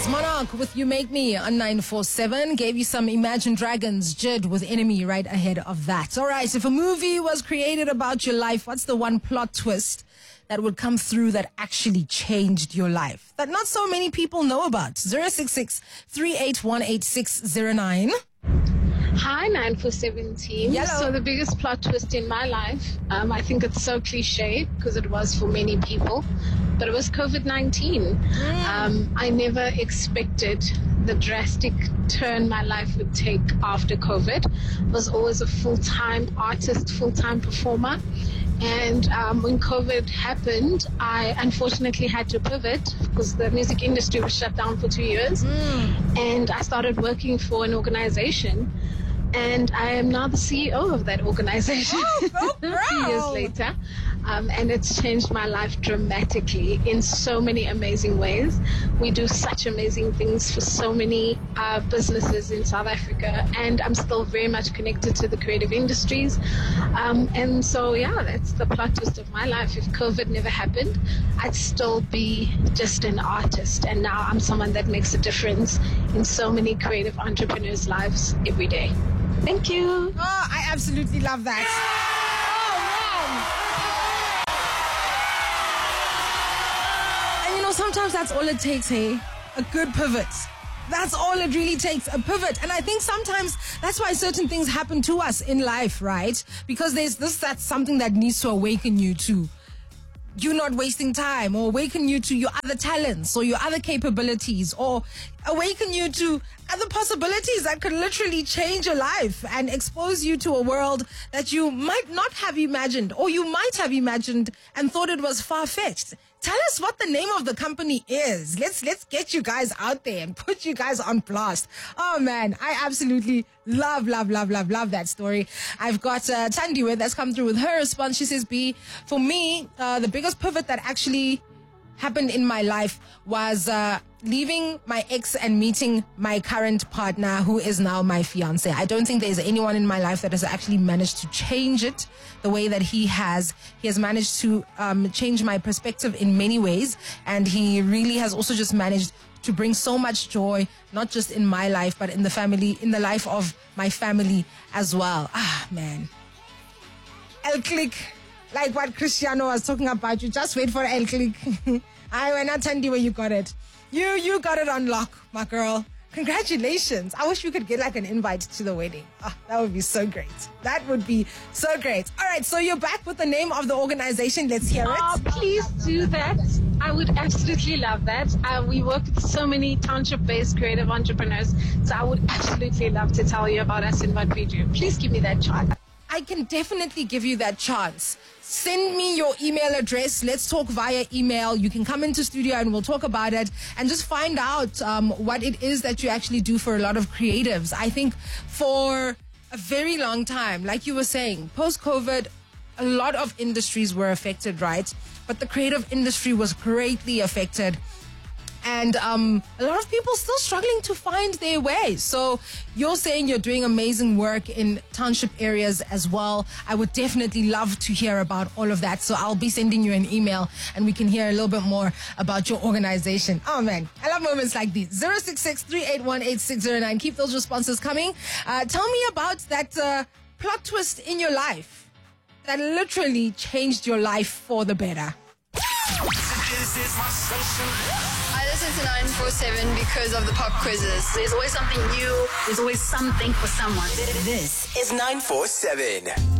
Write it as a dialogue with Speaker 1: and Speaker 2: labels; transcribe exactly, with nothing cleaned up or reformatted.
Speaker 1: It's Monarch with You Make Me on nine four seven. Gave you some Imagine Dragons, Jid with Enemy right ahead of that. All right, if a movie was created about your life, what's the one plot twist that would come through that actually changed your life that not so many people know about? zero six six, three eight one, eight six zero nine.
Speaker 2: Hi, nine four seven team.
Speaker 1: Yellow.
Speaker 2: So the biggest plot twist in my life, um, I think it's so cliche because it was for many people, but it was covid nineteen. Mm. Um, I never expected the drastic turn my life would take after COVID. I was always a full-time artist, full-time performer. And um, when COVID happened, I unfortunately had to pivot because the music industry was shut down for two years. Mm. And I started working for an organization. And I am now the C E O of that organization.
Speaker 1: Oh, so
Speaker 2: a few years later. Um, and it's changed my life dramatically in so many amazing ways. We do such amazing things for so many uh, businesses in South Africa. And I'm still very much connected to the creative industries. Um, and so, yeah, that's the plot twist of my life. If COVID never happened, I'd still be just an artist. And now I'm someone that makes a difference in so many creative entrepreneurs' lives every day. Thank you.
Speaker 1: Oh, I absolutely love that. Oh, man. And you know, sometimes that's all it takes, hey? A good pivot. That's all it really takes, a pivot. And I think sometimes that's why certain things happen to us in life, right? Because there's this, that's something that needs to awaken you to you not wasting time, or awaken you to your other talents or your other capabilities, or awaken you to other possibilities that could literally change your life and expose you to a world that you might not have imagined, or you might have imagined and thought it was far-fetched. Tell us what the name of the company is. Let's let's get you guys out there and put you guys on blast. Oh man, I absolutely love, love, love, love, love that story. I've got uh, Tandiwe that's come through with her response. She says, B, for me, uh, the biggest pivot that actually happened in my life was uh, leaving my ex and meeting my current partner, who is now my fiance. I don't think there's anyone in my life that has actually managed to change it the way that he has. He has managed to um, change my perspective in many ways, and he really has also just managed to bring so much joy, not just in my life, but in the family, in the life of my family as well. Ah, man. El Click. Like what Cristiano was talking about, you just wait for El Click. I went not Tandy where you got it. You you got it on lock, my girl. Congratulations. I wish we could get like an invite to the wedding. Oh, that would be so great. That would be so great. All right, so you're back with the name of the organization. Let's hear it.
Speaker 2: Oh, please do that. I would absolutely love that. Uh, we work with so many township-based creative entrepreneurs, so I would absolutely love to tell you about us and what we do. Please give me that chance.
Speaker 1: I can definitely give you that chance. Send me your email address. Let's talk via email. You can come into studio and we'll talk about it and just find out um, what it is that you actually do for a lot of creatives. I think for a very long time, like you were saying, post-COVID, a lot of industries were affected, right? But the creative industry was greatly affected. And um, a lot of people still struggling to find their way. So you're saying you're doing amazing work in township areas as well. I would definitely love to hear about all of that. So I'll be sending you an email and we can hear a little bit more about your organization. Oh, man, I love moments like these. zero six six, three eight one, eight six zero nine. Keep those responses coming. Uh, tell me about that uh, plot twist in your life that literally changed your life for the better.
Speaker 3: I listen to nine four seven because of the pop quizzes. There's always something new. There's always something for someone.
Speaker 4: This is nine four seven.